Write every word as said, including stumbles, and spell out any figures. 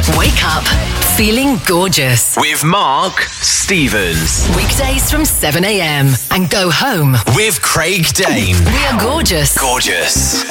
Wake up feeling gorgeous with Mark Stevens. weekdays from seven a.m. and go home with Craig Dane. We are gorgeous. Gorgeous.